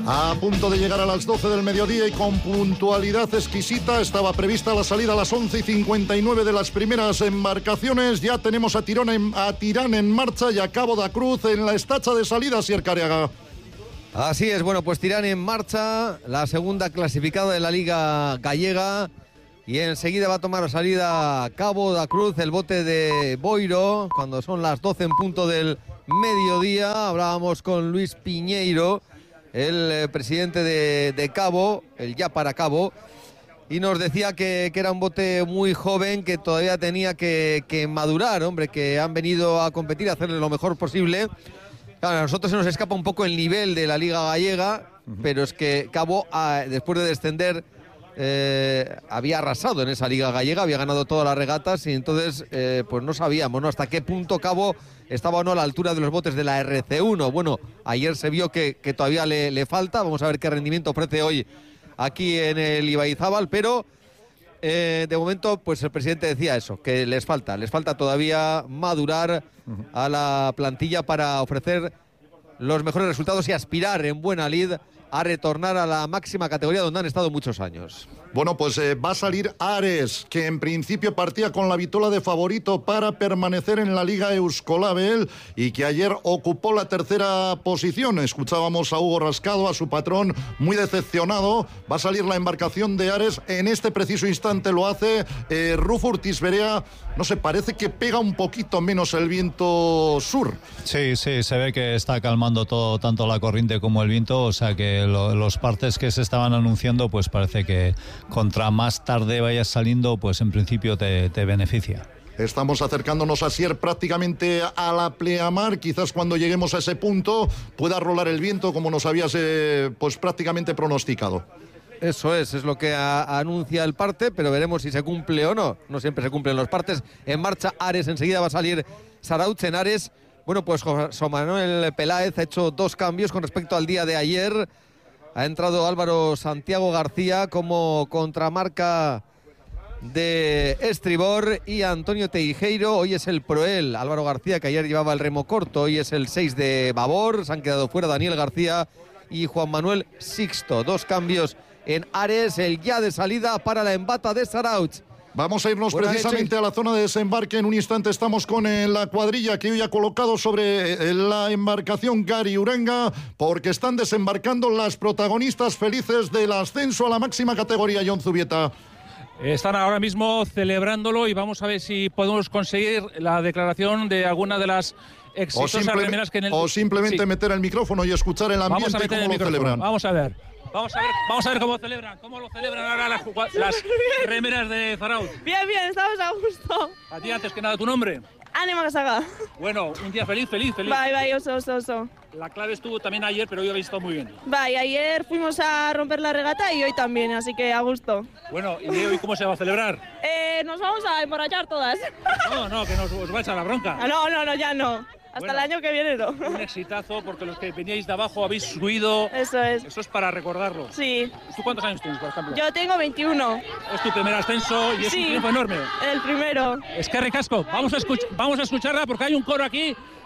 A punto de llegar a las 12 del mediodía y con puntualidad exquisita, estaba prevista la salida a las 11:59 de las primeras embarcaciones. Ya tenemos a Tirán en marcha y a Cabo da Cruz en la estacha de salida, Sier Careaga. Así es, bueno, pues Tirán en marcha, la segunda clasificada de la Liga Gallega, y enseguida va a tomar salida Cabo da Cruz, el bote de Boiro, cuando son las 12 en punto del mediodía. Hablábamos con Luis Piñeiro, el presidente de Cabo, el ya para Cabo, y nos decía que era un bote muy joven, que todavía tenía que madurar, hombre, que han venido a competir, a hacerle lo mejor posible. Claro, a nosotros se nos escapa un poco el nivel de la Liga Gallega, pero es que Cabo, después de descender, había arrasado en esa Liga Gallega, había ganado todas las regatas, y entonces pues no sabíamos, ¿no?, hasta qué punto Cabo estaba o no a la altura de los botes de la RC1. Bueno, ayer se vio que todavía le falta. Vamos a ver qué rendimiento ofrece hoy aquí en el Ibaizábal, pero de momento pues el presidente decía eso, que les falta todavía madurar a la plantilla para ofrecer los mejores resultados y aspirar en buena lid a retornar a la máxima categoría donde han estado muchos años. Bueno, pues va a salir Ares, que en principio partía con la vitola de favorito para permanecer en la Liga Euskolabel y que ayer ocupó la tercera posición. Escuchábamos a Hugo Rascado, a su patrón, muy decepcionado. Va a salir la embarcación de Ares. En este preciso instante lo hace Rufo Urtiz Berea. No sé, parece que pega un poquito menos el viento sur. Sí, se ve que está calmando todo, tanto la corriente como el viento, o sea que los partes que se estaban anunciando, pues parece que contra más tarde vayas saliendo, pues en principio te beneficia. Estamos acercándonos a Sier prácticamente a la pleamar. Quizás cuando lleguemos a ese punto pueda rolar el viento como nos habías pues prácticamente pronosticado. Eso es lo que anuncia el parte, pero veremos si se cumple o no. No siempre se cumplen los partes. En marcha Ares, enseguida va a salir Sarautz en Ares. Bueno, pues José Manuel Peláez ha hecho 2 cambios con respecto al día de ayer. Ha entrado Álvaro Santiago García como contramarca de estribor y Antonio Teijeiro. Hoy es el proel Álvaro García, que ayer llevaba el remo corto. Hoy es el 6 de babor. Se han quedado fuera Daniel García y Juan Manuel Sixto. 2 cambios en Ares, el ya de salida para la embata de Sarautz. Vamos a irnos precisamente a la zona de desembarque. En un instante estamos con la cuadrilla que hoy ha colocado sobre la embarcación Gari Urenga, porque están desembarcando las protagonistas felices del ascenso a la máxima categoría, Jon Zubieta. Están ahora mismo celebrándolo y vamos a ver si podemos conseguir la declaración de alguna de las exitosas remeras que en el... O simplemente meter el micrófono y escuchar el ambiente y cómo lo celebran. Vamos a ver cómo lo celebran ahora las remeras de Zarautz. Bien, estamos a gusto. A ti, antes que nada, ¿tu nombre? Ánimo Casaga. Bueno, un día feliz. Bye, oso. La clave estuvo también ayer, pero hoy habéis estado muy bien. Bye, ayer fuimos a romper la regata y hoy también, así que a gusto. Bueno, ¿y hoy cómo se va a celebrar? Nos vamos a emborrachar todas. No, que os va a echar la bronca. No, ya no. Hasta el año que viene no. Un exitazo, porque los que veníais de abajo habéis subido. Eso es. Eso es para recordarlo. Sí. ¿Tú cuántos años tienes, por ejemplo? Yo tengo 21. Es tu primer ascenso y es un triunfo enorme. El primero. Es que ricasco. Vamos a escucharla porque hay un coro aquí